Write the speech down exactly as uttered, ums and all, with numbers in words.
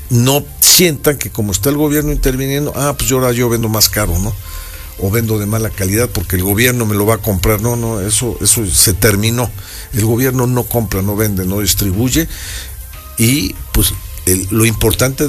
no sientan que como está el gobierno interviniendo, ah, pues yo ahora yo vendo más caro, ¿no? O vendo de mala calidad porque el gobierno me lo va a comprar. No, no, eso, eso se terminó. El gobierno no compra, no vende, no distribuye, y pues el, lo importante